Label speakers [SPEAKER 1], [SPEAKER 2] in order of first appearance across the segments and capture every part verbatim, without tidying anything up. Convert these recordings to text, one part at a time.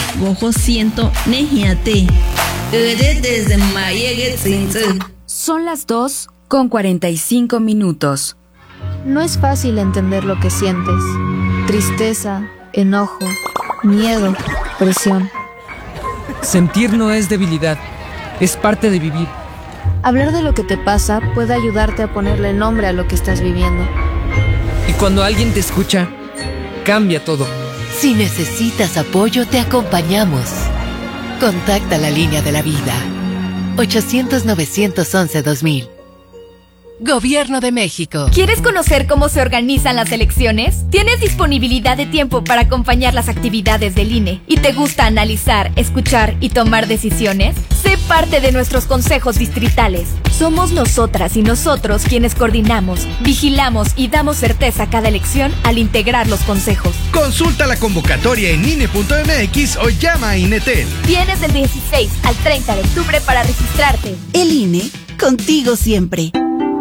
[SPEAKER 1] gojo siento nejiate. Desde mayegue tsinze.
[SPEAKER 2] Son las dos con cuarenta y cinco minutos.
[SPEAKER 3] No es fácil entender lo que sientes. Tristeza, enojo, miedo, presión.
[SPEAKER 4] Sentir no es debilidad, es parte de vivir.
[SPEAKER 3] Hablar de lo que te pasa puede ayudarte a ponerle nombre a lo que estás viviendo.
[SPEAKER 4] Y cuando alguien te escucha, cambia todo.
[SPEAKER 5] Si necesitas apoyo, te acompañamos. Contacta la línea de la vida. ochocientos, novecientos once, dos mil. Gobierno de México.
[SPEAKER 6] ¿Quieres conocer cómo se organizan las elecciones? ¿Tienes disponibilidad de tiempo para acompañar las actividades del I N E? ¿Y te gusta analizar, escuchar y tomar decisiones? Sé parte de nuestros consejos distritales. Somos nosotras y nosotros quienes coordinamos, vigilamos y damos certeza a cada elección al integrar los consejos.
[SPEAKER 7] Consulta la convocatoria en I N E punto M X o llama a INETEL.
[SPEAKER 6] Tienes del dieciséis al treinta de octubre para registrarte.
[SPEAKER 8] El I N E, contigo siempre.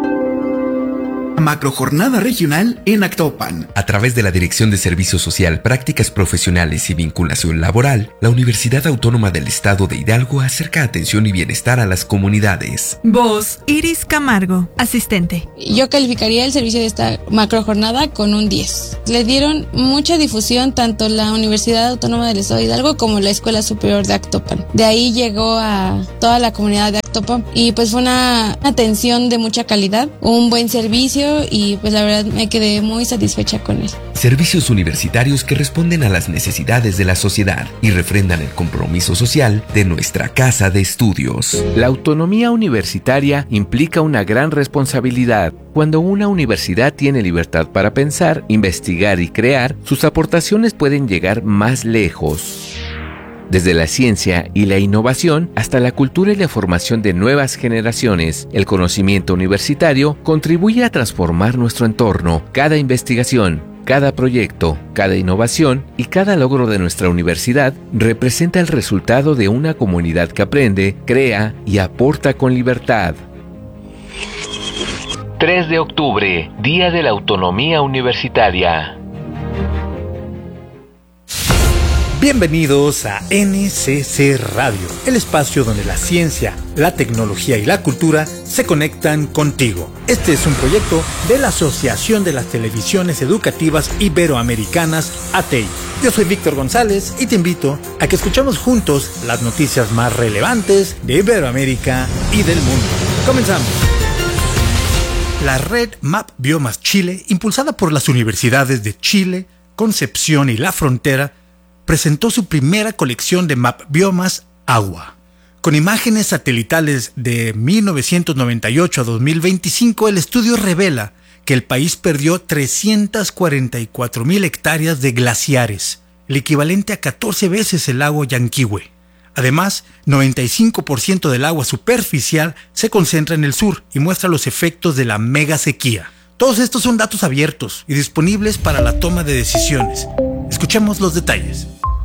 [SPEAKER 9] Macrojornada regional en Actopan.
[SPEAKER 10] A través de la Dirección de Servicio Social, Prácticas Profesionales y Vinculación Laboral, la Universidad Autónoma del Estado de Hidalgo acerca atención y bienestar a las comunidades.
[SPEAKER 11] Voz, Iris Camargo, asistente.
[SPEAKER 12] Yo calificaría el servicio de esta macrojornada con un diez. Le dieron mucha difusión tanto la Universidad Autónoma del Estado de Hidalgo como la Escuela Superior de Actopan. De ahí llegó a toda la comunidad de Actopan y pues fue una atención de mucha calidad, un buen servicio y pues la verdad me quedé muy satisfecha con él.
[SPEAKER 10] Servicios universitarios que responden a las necesidades de la sociedad y refrendan el compromiso social de nuestra casa de estudios.
[SPEAKER 13] La autonomía universitaria implica una gran responsabilidad. Cuando una universidad tiene libertad para pensar, investigar y crear, sus aportaciones pueden llegar más lejos. Desde la ciencia y la innovación hasta la cultura y la formación de nuevas generaciones, el conocimiento universitario contribuye a transformar nuestro entorno. Cada investigación, cada proyecto, cada innovación y cada logro de nuestra universidad representa el resultado de una comunidad que aprende, crea y aporta con libertad.
[SPEAKER 14] tres de octubre, Día de la Autonomía Universitaria.
[SPEAKER 15] Bienvenidos a N C C Radio, el espacio donde la ciencia, la tecnología y la cultura se conectan contigo. Este es un proyecto de la Asociación de las Televisiones Educativas Iberoamericanas, A T E I. Yo soy Víctor González y te invito a que escuchemos juntos las noticias más relevantes de Iberoamérica y del mundo. Comenzamos. La red Map Biomas Chile, impulsada por las universidades de Chile, Concepción y La Frontera, presentó su primera colección de Map Biomas Agua. Con imágenes satelitales de mil novecientos noventa y ocho a dos mil veinticinco, el estudio revela que el país perdió trescientas cuarenta y cuatro mil hectáreas de glaciares, el equivalente a catorce veces el lago Yanquihue. Además, noventa y cinco por ciento del agua superficial se concentra en el sur y muestra los efectos de la mega sequía. Todos estos son datos abiertos y disponibles para la toma de decisiones. Escuchemos los detalles.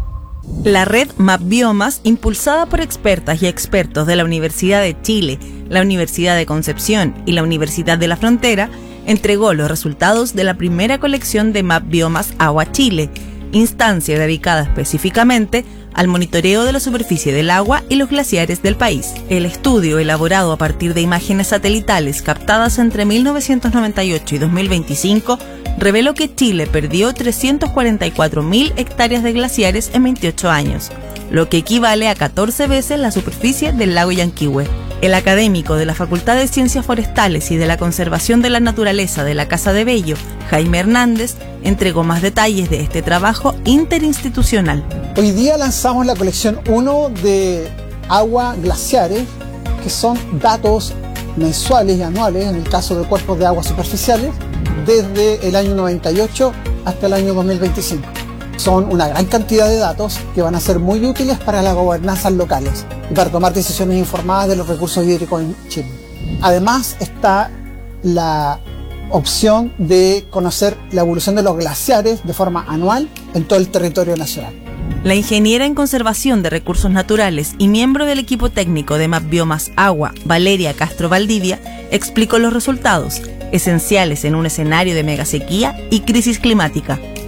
[SPEAKER 16] La red Map Biomas, impulsada por expertas y expertos de la Universidad de Chile, la Universidad de Concepción y la Universidad de La Frontera, entregó los resultados de la primera colección de Map Biomas Agua Chile, instancia dedicada específicamente al monitoreo de la superficie del agua y los glaciares del país. El estudio, elaborado a partir de imágenes satelitales captadas entre mil novecientos noventa y ocho y dos mil veinticinco, reveló que Chile perdió trescientas cuarenta y cuatro mil hectáreas de glaciares en veintiocho años, lo que equivale a catorce veces la superficie del lago Yanquihue. El académico de la Facultad de Ciencias Forestales y de la Conservación de la Naturaleza de la Casa de Bello, Jaime Hernández, entregó más detalles de este trabajo interinstitucional.
[SPEAKER 17] Hoy día lanzamos la colección uno de agua glaciares, que son datos mensuales y anuales, en el caso de cuerpos de agua superficiales, desde el año noventa y ocho hasta el año dos mil veinticinco. Son una gran cantidad de datos que van a ser muy útiles para las gobernanzas locales y para tomar decisiones informadas de los recursos hídricos en Chile. Además está la opción de conocer la evolución de los glaciares de forma anual en todo el territorio nacional.
[SPEAKER 16] La ingeniera en conservación de recursos naturales y miembro del equipo técnico de Map Biomas Agua, Valeria Castro Valdivia, explicó los resultados, esenciales en un escenario de megasequía y crisis climática.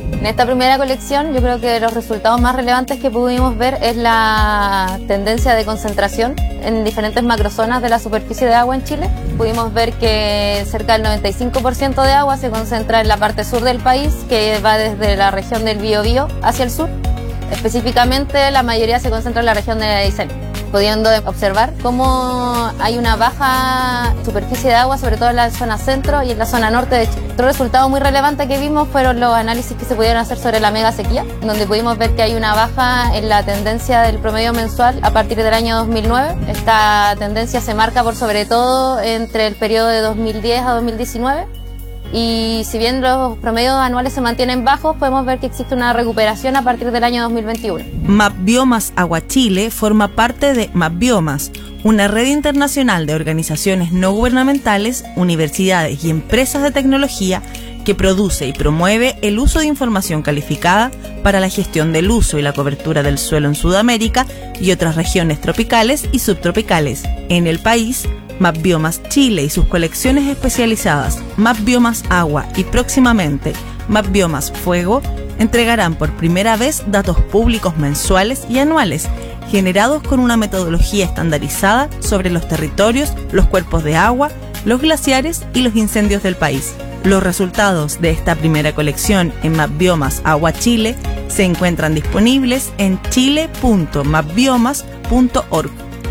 [SPEAKER 18] En esta primera colección yo creo que los resultados más relevantes que pudimos ver es la tendencia de concentración en diferentes macrozonas de la superficie de agua en Chile. Pudimos ver que cerca del noventa y cinco por ciento de agua se concentra en la parte sur del país, que va desde la región del Biobío hacia el sur. Específicamente la mayoría se concentra en la región de la Aysén, pudiendo observar cómo hay una baja superficie de agua, sobre todo en la zona centro y en la zona norte de Chile. Otro resultado muy relevante que vimos fueron los análisis que se pudieron hacer sobre la mega sequía, donde pudimos ver que hay una baja en la tendencia del promedio mensual a partir del año dos mil nueve. Esta tendencia se marca por sobre todo entre el periodo de dos mil diez a dos mil diecinueve. Y si bien los promedios anuales se mantienen bajos, podemos ver que existe una recuperación a partir del año dos mil veintiuno.
[SPEAKER 16] MapBiomas Agua Chile forma parte de MapBiomas, una red internacional de organizaciones no gubernamentales, universidades y empresas de tecnología que produce y promueve el uso de información calificada para la gestión del uso y la cobertura del suelo en Sudamérica y otras regiones tropicales y subtropicales. En el país, MapBiomas Chile y sus colecciones especializadas MapBiomas Agua y próximamente MapBiomas Fuego entregarán por primera vez datos públicos mensuales y anuales generados con una metodología estandarizada sobre los territorios, los cuerpos de agua, los glaciares y los incendios del país. Los resultados de esta primera colección en MapBiomas Agua Chile se encuentran disponibles en chile punto mapbiomas punto org.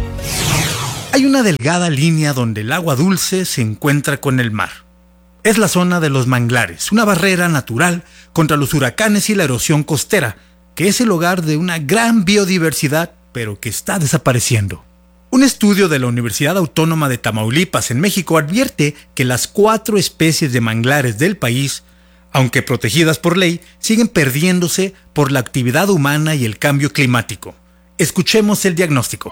[SPEAKER 15] Hay una delgada línea donde el agua dulce se encuentra con el mar. Es la zona de los manglares, una barrera natural contra los huracanes y la erosión costera, que es el hogar de una gran biodiversidad, pero que está desapareciendo. Un estudio de la Universidad Autónoma de Tamaulipas en México advierte que las cuatro especies de manglares del país, aunque protegidas por ley, siguen perdiéndose por la actividad humana y el cambio climático. Escuchemos el diagnóstico.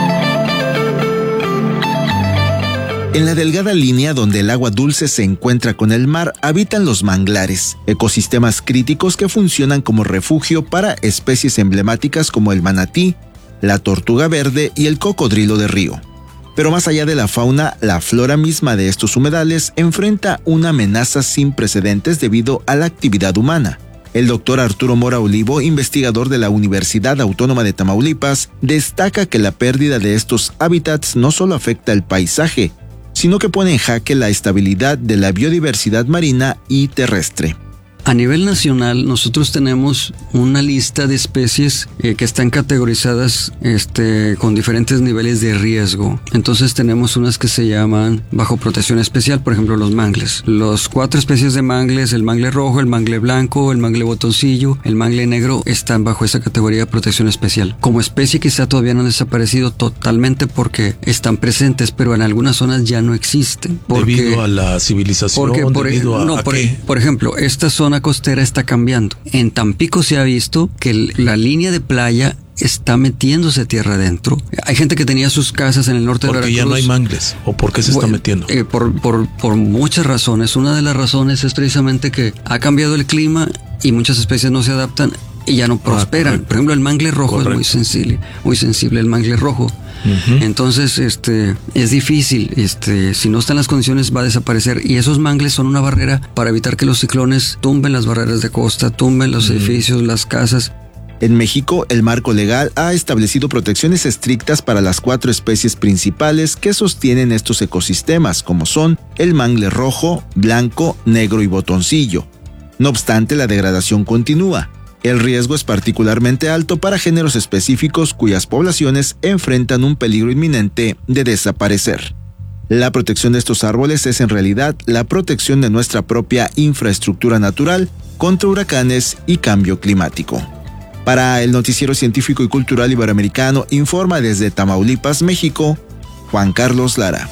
[SPEAKER 19] En la delgada línea donde el agua dulce se encuentra con el mar habitan los manglares, ecosistemas críticos que funcionan como refugio para especies emblemáticas como el manatí, la tortuga verde y el cocodrilo de río. Pero más allá de la fauna, la flora misma de estos humedales enfrenta una amenaza sin precedentes debido a la actividad humana. El doctor Arturo Mora Olivo, investigador de la Universidad Autónoma de Tamaulipas, destaca que la pérdida de estos hábitats no solo afecta el paisaje, sino que pone en jaque la estabilidad de la biodiversidad marina y terrestre.
[SPEAKER 20] A nivel nacional, nosotros tenemos una lista de especies eh, que están categorizadas este, con diferentes niveles de riesgo. Entonces tenemos unas que se llaman bajo protección especial, por ejemplo los mangles. Los cuatro especies de mangles, el mangle rojo, el mangle blanco, el mangle botoncillo, el mangle negro, están bajo esa categoría de protección especial. Como especie quizá todavía no han desaparecido totalmente porque están presentes, pero en algunas zonas ya no existen. Porque,
[SPEAKER 21] debido a la civilización,
[SPEAKER 20] porque, por,
[SPEAKER 21] debido a,
[SPEAKER 20] no,
[SPEAKER 21] ¿a
[SPEAKER 20] por,
[SPEAKER 21] qué?
[SPEAKER 20] por ejemplo, esta zona costera está cambiando. En Tampico se ha visto que la línea de playa está metiéndose tierra adentro. Hay gente que tenía sus casas en el norte de Veracruz.
[SPEAKER 21] Porque ya no hay mangles. ¿O por qué se está metiendo?
[SPEAKER 20] Eh, por, por, por muchas razones. Una de las razones es precisamente que ha cambiado el clima y muchas especies no se adaptan y ya no prosperan. Ah, por ejemplo, el mangle rojo correcto. es muy sensible, muy sensible el mangle rojo. Uh-huh. Entonces, este, es difícil, este, si no están las condiciones va a desaparecer y esos mangles son una barrera para evitar que los ciclones tumben las barreras de costa, tumben los uh-huh. edificios, las casas.
[SPEAKER 19] En México, el marco legal ha establecido protecciones estrictas para las cuatro especies principales que sostienen estos ecosistemas, como son el mangle rojo, blanco, negro y botoncillo. No obstante, la degradación continúa. El riesgo es particularmente alto para géneros específicos cuyas poblaciones enfrentan un peligro inminente de desaparecer. La protección de estos árboles es en realidad la protección de nuestra propia infraestructura natural contra huracanes y cambio climático. Para el Noticiero Científico y Cultural Iberoamericano, informa desde Tamaulipas, México, Juan Carlos Lara.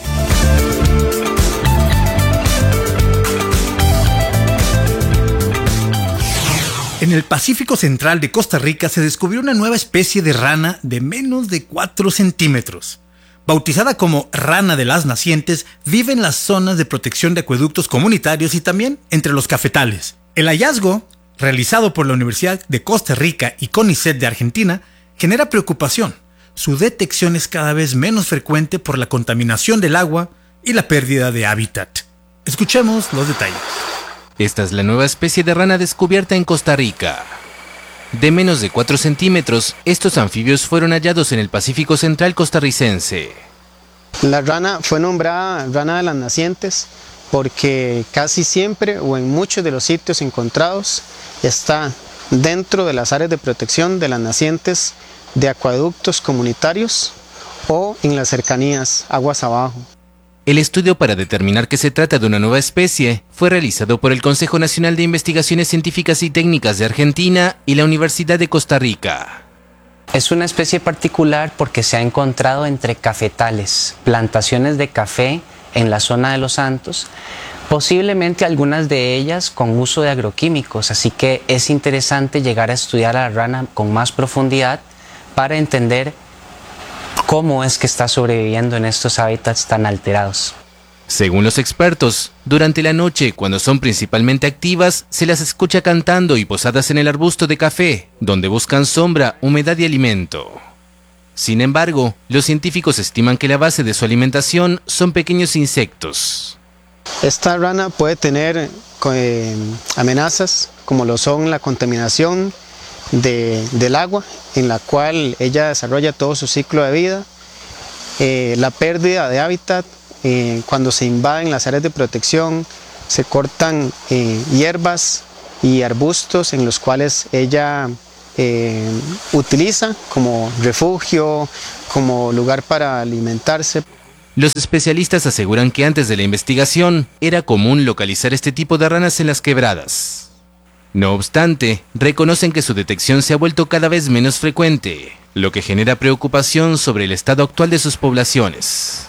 [SPEAKER 15] En el Pacífico Central de Costa Rica se descubrió una nueva especie de rana de menos de cuatro centímetros. Bautizada como rana de las nacientes, vive en las zonas de protección de acueductos comunitarios y también entre los cafetales. El hallazgo, realizado por la Universidad de Costa Rica y CONICET de Argentina, genera preocupación. Su detección es cada vez menos frecuente por la contaminación del agua y la pérdida de hábitat. Escuchemos los detalles.
[SPEAKER 1] Esta es la nueva especie de rana descubierta en Costa Rica. De menos de cuatro centímetros, estos anfibios fueron hallados en el Pacífico Central costarricense.
[SPEAKER 22] La rana fue nombrada rana de las nacientes porque casi siempre o en muchos de los sitios encontrados está dentro de las áreas de protección de las nacientes de acueductos comunitarios o en las cercanías aguas abajo.
[SPEAKER 1] El estudio para determinar que se trata de una nueva especie fue realizado por el Consejo Nacional de Investigaciones Científicas y Técnicas de Argentina y la Universidad de Costa Rica.
[SPEAKER 23] Es una especie particular porque se ha encontrado entre cafetales, plantaciones de café en la zona de Los Santos, posiblemente algunas de ellas con uso de agroquímicos, así que es interesante llegar a estudiar a la rana con más profundidad para entender cómo es que está sobreviviendo en estos hábitats tan alterados.
[SPEAKER 1] Según los expertos, durante la noche, cuando son principalmente activas, se las escucha cantando y posadas en el arbusto de café, donde buscan sombra, humedad y alimento. Sin embargo, los científicos estiman que la base de su alimentación son pequeños insectos.
[SPEAKER 22] Esta rana puede tener eh, amenazas como lo son la contaminación de, del agua, en la cual ella desarrolla todo su ciclo de vida, eh, la pérdida de hábitat, eh, cuando se invaden las áreas de protección, se cortan eh, hierbas y arbustos en los cuales ella eh, utiliza como refugio, como lugar para alimentarse.
[SPEAKER 1] Los especialistas aseguran que antes de la investigación era común localizar este tipo de ranas en las quebradas. No obstante, reconocen que su detección se ha vuelto cada vez menos frecuente, lo que genera preocupación sobre el estado actual de sus poblaciones.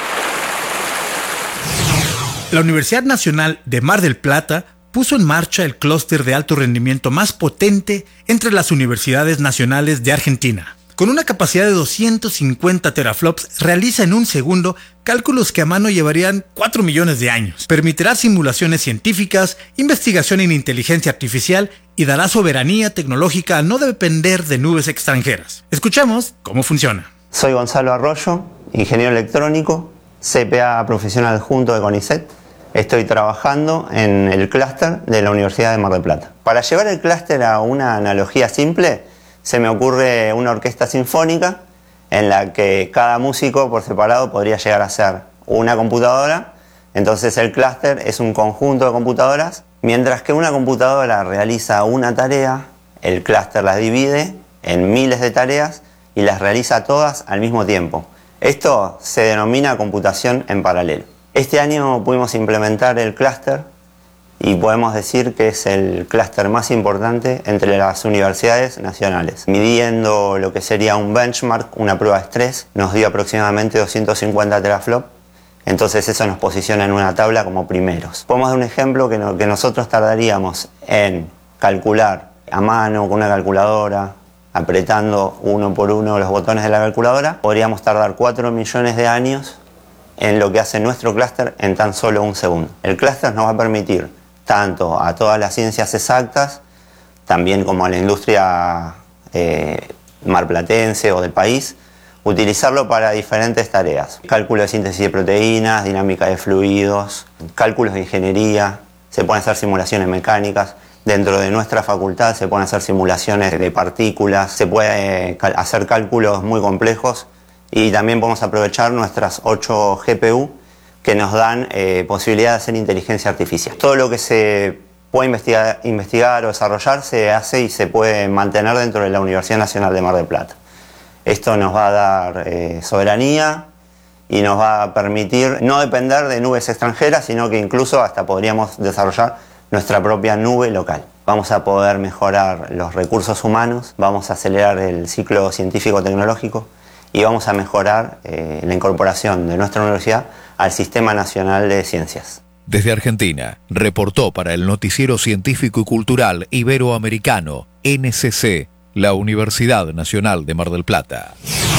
[SPEAKER 15] La Universidad Nacional de Mar del Plata puso en marcha el clúster de alto rendimiento más potente entre las universidades nacionales de Argentina. Con una capacidad de doscientos cincuenta teraflops, realiza en un segundo cálculos que a mano llevarían cuatro millones de años. Permitirá simulaciones científicas, investigación en inteligencia artificial y dará soberanía tecnológica al no depender de nubes extranjeras. Escuchemos cómo funciona.
[SPEAKER 24] Soy Gonzalo Arroyo, ingeniero electrónico, C P A profesional adjunto de CONICET. Estoy trabajando en el clúster de la Universidad de Mar del Plata. Para llevar el clúster a una analogía simple, se me ocurre una orquesta sinfónica en la que cada músico por separado podría llegar a ser una computadora. Entonces el clúster es un conjunto de computadoras. Mientras que una computadora realiza una tarea, el clúster las divide en miles de tareas y las realiza todas al mismo tiempo. Esto se denomina computación en paralelo. Este año pudimos implementar el clúster y podemos decir que es el clúster más importante entre las universidades nacionales. Midiendo lo que sería un benchmark, una prueba de estrés, nos dio aproximadamente doscientos cincuenta teraflops, entonces eso nos posiciona en una tabla como primeros. Podemos dar un ejemplo que, no, que nosotros tardaríamos en calcular a mano con una calculadora, apretando uno por uno los botones de la calculadora, podríamos tardar cuatro millones de años en lo que hace nuestro clúster en tan solo un segundo. El clúster nos va a permitir tanto a todas las ciencias exactas, también como a la industria eh, marplatense o del país, utilizarlo para diferentes tareas. Cálculo de síntesis de proteínas, dinámica de fluidos, cálculos de ingeniería, se pueden hacer simulaciones mecánicas. Dentro de nuestra facultad se pueden hacer simulaciones de partículas, se puede hacer cálculos muy complejos y también podemos aprovechar nuestras ocho G P U que nos dan eh, posibilidad de hacer inteligencia artificial. Todo lo que se puede investigar, investigar o desarrollar se hace y se puede mantener dentro de la Universidad Nacional de Mar del Plata. Esto nos va a dar eh, soberanía y nos va a permitir no depender de nubes extranjeras, sino que incluso hasta podríamos desarrollar nuestra propia nube local. Vamos a poder mejorar los recursos humanos, vamos a acelerar el ciclo científico-tecnológico y vamos a mejorar eh, la incorporación de nuestra universidad al Sistema Nacional de Ciencias.
[SPEAKER 25] Desde Argentina, reportó para el Noticiero Científico y Cultural Iberoamericano, N C C, la Universidad Nacional de Mar del Plata.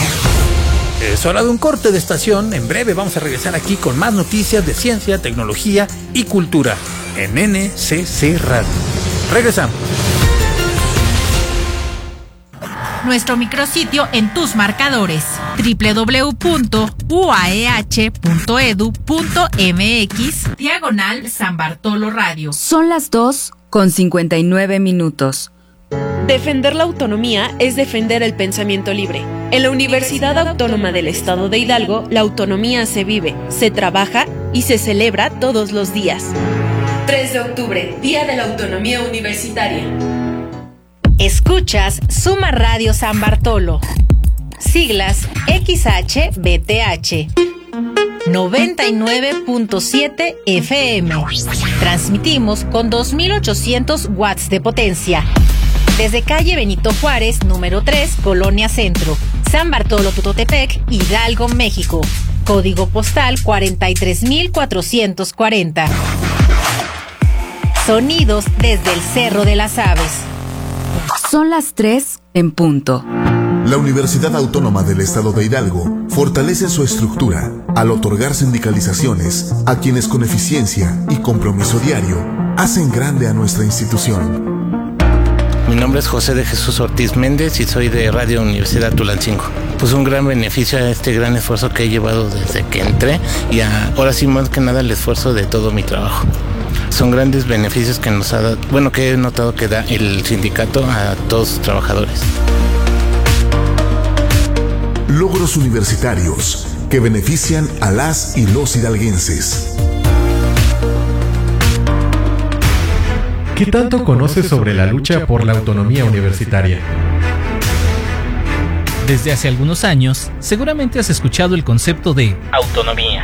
[SPEAKER 15] Es hora de un corte de estación. En breve vamos a regresar aquí con más noticias de ciencia, tecnología y cultura en N C C Radio. Regresamos.
[SPEAKER 2] nuestro micrositio en tus marcadores doble u doble u doble u punto u a e h punto e d u punto m x diagonal San Bartolo Radio.
[SPEAKER 3] Son las dos con cincuenta y nueve minutos.
[SPEAKER 4] Defender la autonomía es defender el pensamiento libre. En la Universidad Autónoma del Estado de Hidalgo, la autonomía se vive, se trabaja y se celebra todos los días. tres de octubre, Día de la Autonomía Universitaria.
[SPEAKER 2] Escuchas Suma Radio San Bartolo. Siglas X H B T H. noventa y nueve punto siete F M. Transmitimos con dos mil ochocientos watts de potencia. Desde calle Benito Juárez, número tres, Colonia Centro, San Bartolo Tutotepec, Hidalgo, México. Código postal cuarenta y tres mil cuatrocientos cuarenta. Sonidos desde el Cerro de las Aves.
[SPEAKER 3] Son las tres en punto.
[SPEAKER 5] La Universidad Autónoma del Estado de Hidalgo fortalece su estructura al otorgar sindicalizaciones a quienes con eficiencia y compromiso diario hacen grande a nuestra institución.
[SPEAKER 7] Mi nombre es José de Jesús Ortiz Méndez y soy de Radio Universidad Tulancingo. Pues un gran beneficio a este gran esfuerzo que he llevado desde que entré y a, ahora sí más que nada el esfuerzo de todo mi trabajo. Son grandes beneficios que nos ha dado, bueno, que he notado que da el sindicato a todos sus trabajadores.
[SPEAKER 5] Logros universitarios que benefician a las y los hidalguenses.
[SPEAKER 26] ¿Qué tanto conoces sobre la lucha por la autonomía universitaria?
[SPEAKER 27] Desde hace algunos años, seguramente has escuchado el concepto de autonomía.